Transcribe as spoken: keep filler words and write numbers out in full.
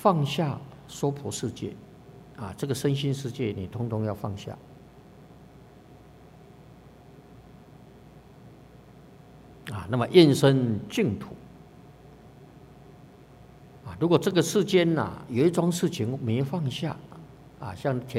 放下娑婆世界，啊，这个身心世界你通通要放下。啊，那么愿生净土。啊，如果这个世间呐、啊、有一桩事情没放下，啊，像田。